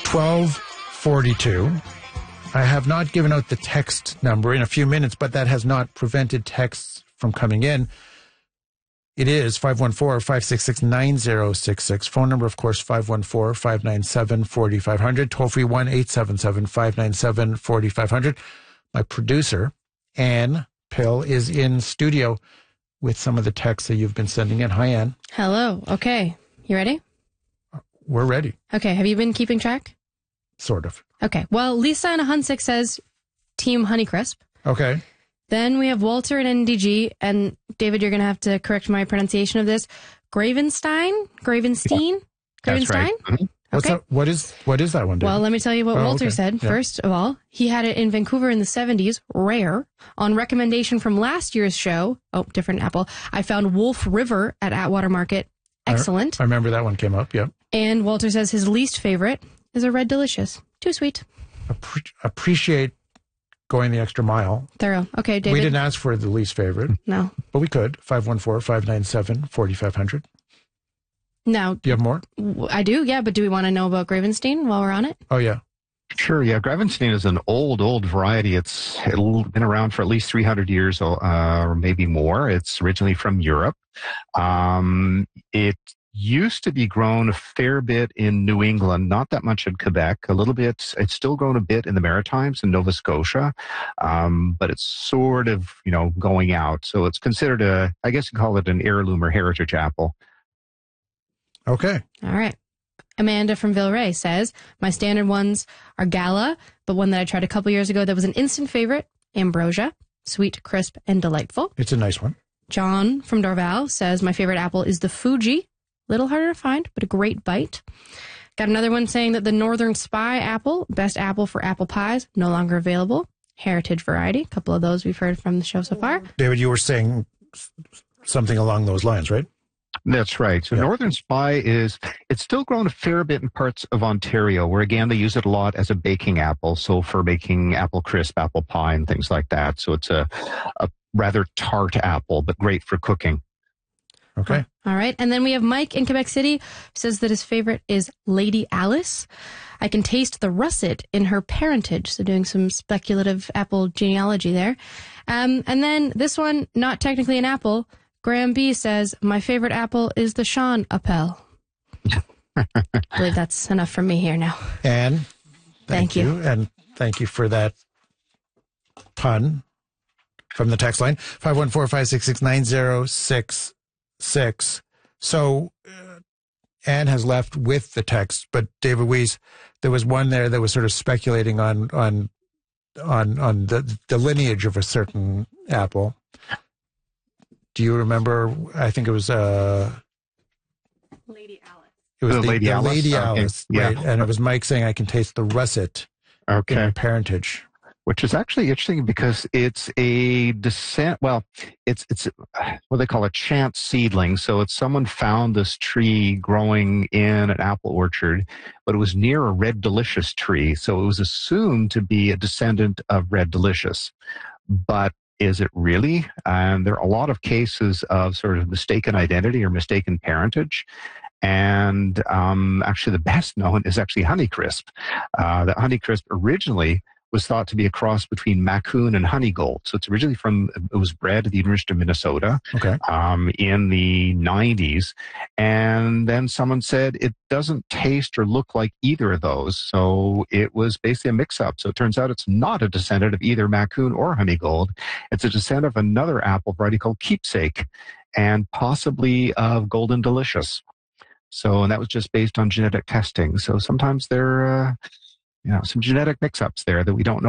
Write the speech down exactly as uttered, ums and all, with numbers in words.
twelve forty-two. I have not given out the text number in a few minutes, but that has not prevented texts from coming in. It is five one four, five six six, nine zero six six. Phone number, of course, five one four, five nine seven, four five zero zero. Toll free one eight seven seven, five nine seven, four five zero zero. My producer, Ann Pill, is in studio with some of the texts that you've been sending in. Hi, Ann. Hello. Okay. You ready? We're ready. Okay. Have you been keeping track? Sort of. Okay. Well, Lisa in Hunsik says Team Honeycrisp. Okay. Then we have Walter in N D G, and David, you're going to have to correct my pronunciation of this. Gravenstein? Gravenstein? Yeah, Gravenstein? that's right. Mm-hmm. What's Okay. that? What is, what is that one, David? Well, let me tell you what Oh, Walter okay. said. Yeah. First of all, he had it in Vancouver in the seventies, rare. On recommendation from last year's show, oh, different apple, I found Wolf River at Atwater Market. Excellent. I remember that one came up, yep. And Walter says his least favorite is a Red Delicious. Too sweet. Appre- appreciate going the extra mile. Thorough. Okay, David. We didn't ask for the least favorite, No. but we could. five one four, five nine seven, four five zero zero. Now, Do you have more? I do, yeah, but do we want to know about Gravenstein while we're on it? Oh, yeah. Sure, yeah. Gravenstein is an old, old variety. It's been around for at least three hundred years uh, or maybe more. It's originally from Europe. Um, it used to be grown a fair bit in New England, not that much in Quebec, a little bit. It's still grown a bit in the Maritimes in Nova Scotia, um, but it's sort of, you know, going out. So it's considered a, I guess you call it an heirloom or heritage apple. Okay. All right. Amanda from Villeray says, my standard ones are Gala, but one that I tried a couple years ago that was an instant favorite, Ambrosia, sweet, crisp, and delightful. It's a nice one. John from Dorval says, my favorite apple is the Fuji. Little harder to find, but a great bite. Got another one saying that the Northern Spy apple, best apple for apple pies, no longer available. Heritage variety. A couple of those we've heard from the show so far. David, you were saying something along those lines, right? That's right. So Yeah. Northern Spy is, it's still grown a fair bit in parts of Ontario, where again, they use it a lot as a baking apple. So for making apple crisp, apple pie, and things like that. So it's a, a rather tart apple, but great for cooking. Okay. All right. And then we have Mike in Quebec City, who says that his favorite is Lady Alice. I can taste the russet in her parentage. So doing some speculative apple genealogy there. Um, and then this one, not technically an apple. Graham B says, my favorite apple is the Sean Appel. I believe that's enough from me here now. And thank, Thank you. And thank you for that pun from the text line. five one four, five six six, nine zero six six. So uh, Anne has left with the text, but David Weiss, there was one there that was sort of speculating on on on on the, the lineage of a certain apple. Do you remember? I think it was uh, Lady Alice. it was The the, Lady the Alice? Lady Okay. Alice, Yeah. right? And it was Mike saying, "I can taste the russet in Okay. her parentage." Which is actually interesting because it's a descent. Well, it's it's what they call a chance seedling. So it's someone found this tree growing in an apple orchard, but it was near a Red Delicious tree. So it was assumed to be a descendant of Red Delicious. But is it really? And there are a lot of cases of sort of mistaken identity or mistaken parentage. And um, actually, the best known is actually Honeycrisp. Uh, that Honeycrisp originally was thought to be a cross between Maccoon and Honeygold. So it's originally from, it was bred at the University of Minnesota Okay. um, in the nineties. And then someone said it doesn't taste or look like either of those. So it was basically a mix-up. So it turns out it's not a descendant of either Maccoon or Honeygold. It's a descendant of another apple variety called Keepsake and possibly of Golden Delicious. So, and that was just based on genetic testing. So sometimes they're, uh, you know, some genetic mix-ups there that we don't know